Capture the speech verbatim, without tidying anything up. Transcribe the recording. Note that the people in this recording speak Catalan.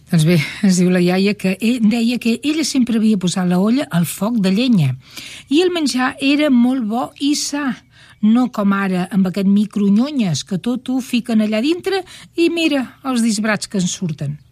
Doncs bé, ens diu la iaia que ell, deia que ella sempre havia posat la olla al foc de llenya i el menjar era molt bo i sa, no com ara amb aquest micronyonyes que tot ho fiquen allà dintre i mira els disbrats que en surten.